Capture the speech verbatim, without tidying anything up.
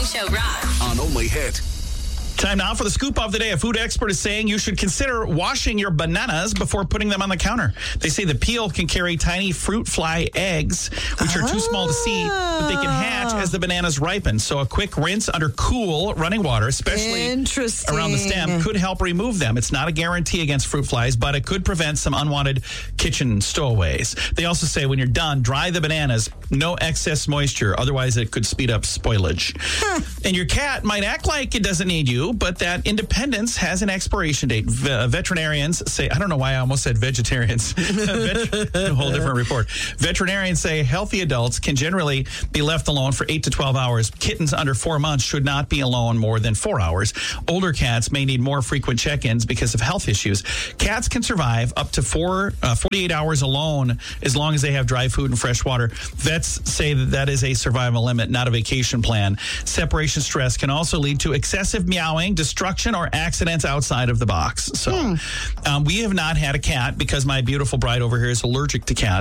Show rocks. On Only Hit. Time now for the scoop of the day. A food expert is saying you should consider washing your bananas before putting them on the counter. They say the peel can carry tiny fruit fly eggs, which are too small to see, but they can hatch as the bananas ripen. So a quick rinse under cool running water, especially Interesting. around the stem, could help remove them. It's not a guarantee against fruit flies, but it could prevent some unwanted kitchen stowaways. They also say when you're done, dry the bananas. No excess moisture. Otherwise, it could speed up spoilage. Huh. And your cat might act like it doesn't need you, but that independence has an expiration date. V- veterinarians say, I don't know why I almost said vegetarians. Vet- a whole different report. Veterinarians say healthy adults can generally be left alone for eight to twelve hours. Kittens under four months should not be alone more than four hours. Older cats may need more frequent check-ins because of health issues. Cats can survive up to four, uh, forty-eight hours alone as long as they have dry food and fresh water. Vets say that that is a survival limit, not a vacation plan. Separation stress can also lead to excessive meowing, destruction, or accidents outside of the box. So hmm. um, we have not had a cat because my beautiful bride over here is allergic to cats.